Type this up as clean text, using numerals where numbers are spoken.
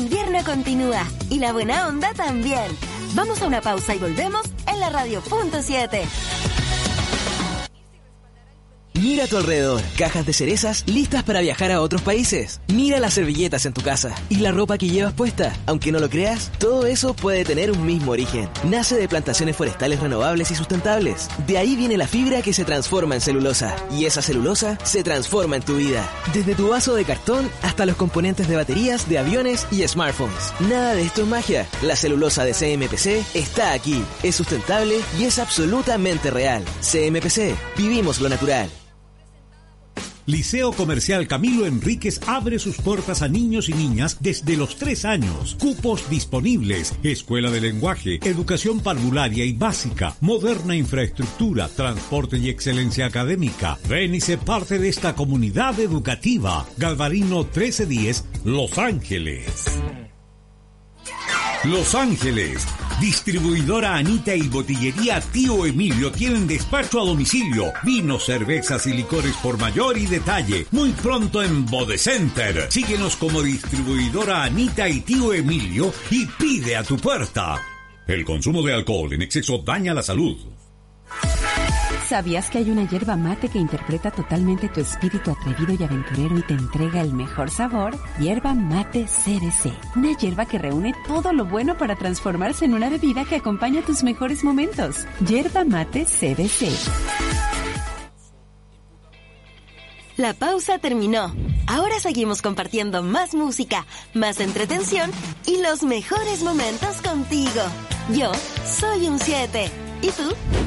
invierno continúa y la buena onda también. Vamos a una pausa y volvemos en la Radio.7. Mira a tu alrededor, cajas de cerezas listas para viajar a otros países. Mira las servilletas en tu casa y la ropa que llevas puesta. Aunque no lo creas, todo eso puede tener un mismo origen. Nace de plantaciones forestales renovables y sustentables. De ahí viene la fibra que se transforma en celulosa. Y esa celulosa se transforma en tu vida. Desde tu vaso de cartón hasta los componentes de baterías de aviones y smartphones. Nada de esto es magia. La celulosa de CMPC está aquí. Es sustentable y es absolutamente real. CMPC, vivimos lo natural. Liceo Comercial Camilo Enríquez abre sus puertas a niños y niñas desde los 3 años. Cupos disponibles. Escuela de lenguaje, educación parvularia y básica, moderna infraestructura, transporte y excelencia académica. Ven y sé parte de esta comunidad educativa. Galvarino 1310, Los Ángeles. Los Ángeles. Distribuidora Anita y Botillería Tío Emilio tienen despacho a domicilio. Vinos, cervezas y licores por mayor y detalle. Muy pronto en Bodecenter. Síguenos como Distribuidora Anita y Tío Emilio y pide a tu puerta. El consumo de alcohol en exceso daña la salud. ¿Sabías que hay una yerba mate que interpreta totalmente tu espíritu atrevido y aventurero y te entrega el mejor sabor? Yerba Mate CBC. Una yerba que reúne todo lo bueno para transformarse en una bebida que acompaña tus mejores momentos. Yerba Mate CBC. La pausa terminó. Ahora seguimos compartiendo más música, más entretención y los mejores momentos contigo. Yo soy un 7. ¿Y tú?